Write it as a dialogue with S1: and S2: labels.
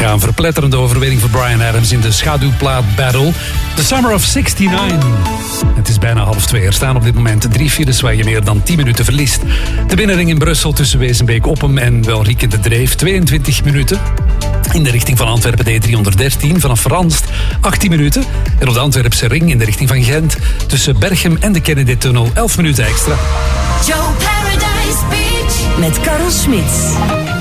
S1: Ja, een verpletterende overwinning voor Bryan Adams in de schaduwplaat Battle. The Summer of 69. Het is bijna 1:30. Er staan op dit moment 3 files waar je meer dan 10 minuten verliest. De binnenring in Brussel tussen Wezenbeek-Oppem en Welrieke de Dreef 22 minuten. In de richting van Antwerpen D313 vanaf Ranst 18 minuten. En op de Antwerpse ring in de richting van Gent tussen Berchem en de Kennedy-tunnel 11 minuten extra.
S2: Joe Paradise Beach met Karel Smits.